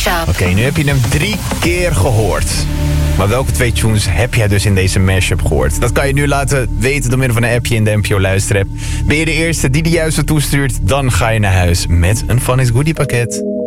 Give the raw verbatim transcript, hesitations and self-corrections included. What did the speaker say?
Mashup. Oké, okay, nu heb je hem drie keer gehoord. Maar welke twee tunes heb jij dus in deze mashup gehoord? Dat kan je nu laten weten door middel van een appje in de N P O Luisterapp. Ben je de eerste die de juiste toestuurt, dan ga je naar huis met een Funnies Goodie pakket.